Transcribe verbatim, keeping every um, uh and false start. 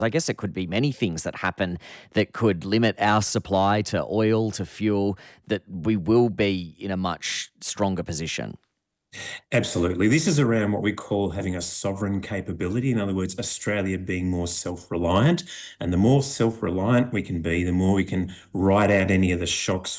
I guess it could be many things that happen that could limit our supply to oil, to fuel, that we will be in a much stronger position. Absolutely. This is around what we call having a sovereign capability. In other words, Australia being more self reliant. And the more self reliant we can be, the more we can ride out any of the shocks